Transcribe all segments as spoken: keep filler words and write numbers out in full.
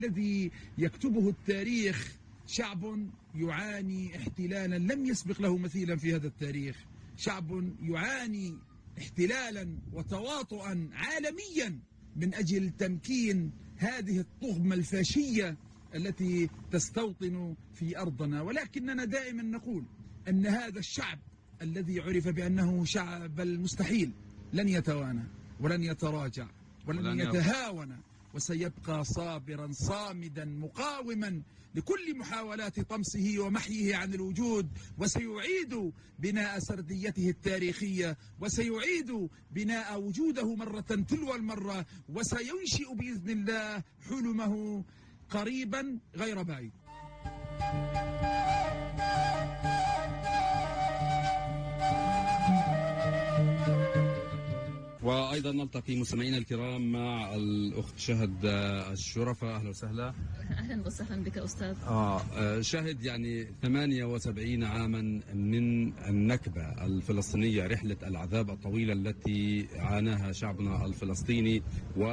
الذي يكتبه التاريخ شعب يعاني احتلالا لم يسبق له مثيلا في هذا التاريخ، شعب يعاني احتلالا وتواطؤا عالميا من أجل تمكين هذه الطغمة الفاشية التي تستوطن في أرضنا. ولكننا دائما نقول أن هذا الشعب الذي عرف بأنه شعب المستحيل لن يتوانى ولن يتراجع ولن يتهاون، وسيبقى صابرا صامدا مقاوما لكل محاولات طمسه ومحيه عن الوجود، وسيعيد بناء سرديته التاريخية، وسيعيد بناء وجوده مرة تلو المرة، وسينشئ بإذن الله حلمه قريبا غير بعيد. وأيضا نلتقي مستمعينا الكرام مع الأخت شهد الشرفة. أهلا وسهلا. أهلا وسهلا بك أستاذ. آه شهد، يعني ثمانية وسبعين عاما من النكبة الفلسطينية، رحلة العذاب الطويلة التي عاناها شعبنا الفلسطيني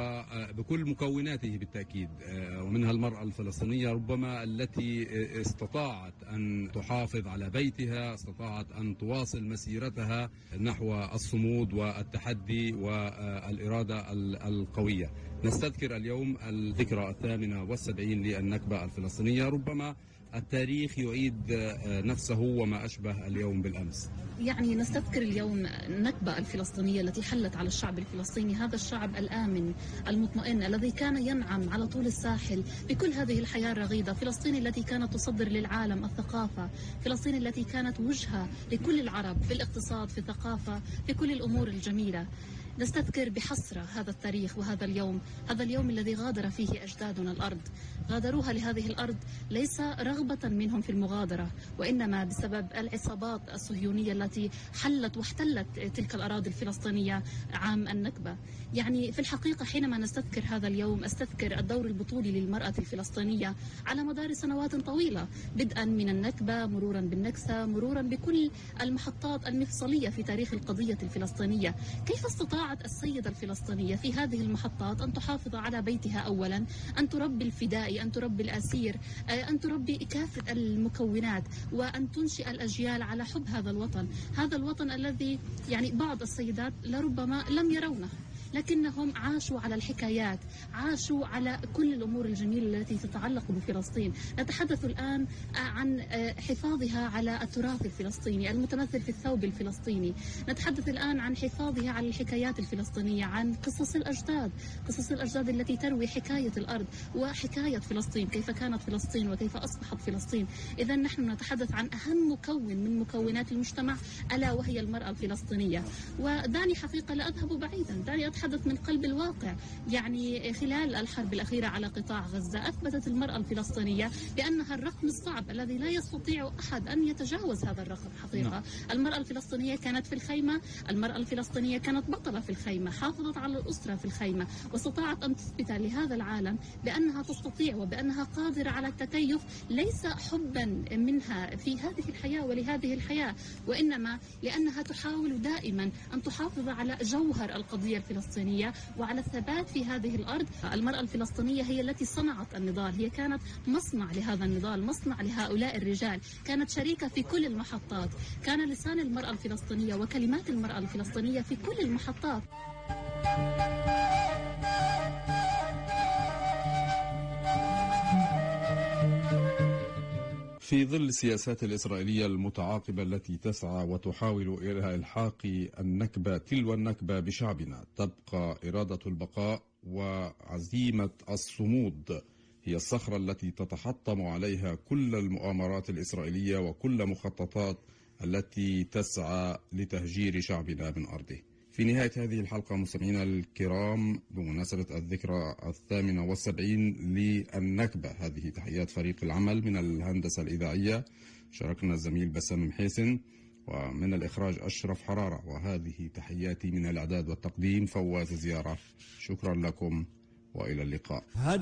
وبكل مكوناته بالتأكيد، ومنها المرأة الفلسطينية ربما التي استطاعت أن تحافظ على بيتها، استطاعت أن تواصل مسيرتها نحو الصمود والتحدي والإرادة القوية. نستذكر اليوم الذكرى الثامنة والسبعين للنكبة الفلسطينية. ربما التاريخ يعيد نفسه وما أشبه اليوم بالأمس. يعني نستذكر اليوم النكبة الفلسطينية التي حلت على الشعب الفلسطيني، هذا الشعب الآمن المطمئن الذي كان ينعم على طول الساحل بكل هذه الحياة الرغيدة، فلسطين التي كانت تصدر للعالم الثقافة، فلسطين التي كانت وجهة لكل العرب في الاقتصاد، في الثقافة، في كل الأمور الجميلة. نستذكر بحسرة هذا التاريخ وهذا اليوم، هذا اليوم الذي غادر فيه أجدادنا الأرض، غادروها لهذه الأرض ليس رغبة منهم في المغادرة، وإنما بسبب العصابات الصهيونية التي حلت واحتلت تلك الأراضي الفلسطينية عام النكبة. يعني في الحقيقة حينما نستذكر هذا اليوم أستذكر الدور البطولي للمرأة الفلسطينية على مدار سنوات طويلة، بدءا من النكبة مرورا بالنكسة مرورا بكل المحطات المفصلية في تاريخ القضية الفلسطينية. كيف استطاعت السيدة الفلسطينية في هذه المحطات أن تحافظ على بيتها أولا، أن تربي الفدائي، أن تربي الأسير، أن تربي كافة المكونات، وأن تنشئ الأجيال على حب هذا الوطن، هذا الوطن الذي يعني بعض السيدات لربما لم يرونه، لكنهم عاشوا على الحكايات، عاشوا على كل الأمور الجميلة التي تتعلق بفلسطين. نتحدث الآن عن حفاظها على التراث الفلسطيني المتمثل في الثوب الفلسطيني، نتحدث الآن عن حفاظها على الحكايات الفلسطينية، عن قصص الأجداد، قصص الأجداد التي تروي حكاية الأرض وحكاية فلسطين، كيف كانت فلسطين وكيف أصبحت فلسطين. إذا نحن نتحدث عن أهم مكون من مكونات المجتمع، ألا وهي المرأة الفلسطينية. ودعني حقيقة لا أذهب بعيدا، دعني أتحدث من قلب الواقع. يعني خلال الحرب الأخيرة على قطاع غزة أثبتت المرأة الفلسطينية بأنها الرقم الصعب الذي لا يستطيع أحد أن يتجاوز هذا الرقم حقيقة. نعم. المرأة الفلسطينية كانت في الخيمة، المرأة الفلسطينية كانت بطلة في الخيمة، حافظت على الأسرة في الخيمة، واستطاعت أن تثبت لهذا العالم بأنها تستطيع وبأنها قادرة على التكيف، ليس حبا منها في هذه الحياة ولهذه الحياة، وإنما لأنها تحاول دائما أن تحافظ على جوهر القضية الفلسطينية وعلى الثبات في هذه الأرض. المرأة الفلسطينية هي التي صنعت النضال، هي كانت مصنع لهذا النضال، مصنع لهؤلاء الرجال، كانت شريكة في كل المحطات، كان لسان المرأة الفلسطينية وكلمات المرأة الفلسطينية في كل المحطات. في ظل السياسات الإسرائيلية المتعاقبة التي تسعى وتحاول إلى إلحاق النكبة تلو النكبة بشعبنا، تبقى إرادة البقاء وعزيمة الصمود هي الصخرة التي تتحطم عليها كل المؤامرات الإسرائيلية وكل مخططات التي تسعى لتهجير شعبنا من أرضه. في نهاية هذه الحلقة مستمعينا الكرام، بمناسبة الذكرى الثامنة والسبعين للنكبة، هذه تحيات فريق العمل من الهندسة الإذاعية، شاركنا الزميل بسام محيسن، ومن الإخراج أشرف حرارة، وهذه تحياتي من الإعداد والتقديم فواز زيارة. شكرا لكم وإلى اللقاء.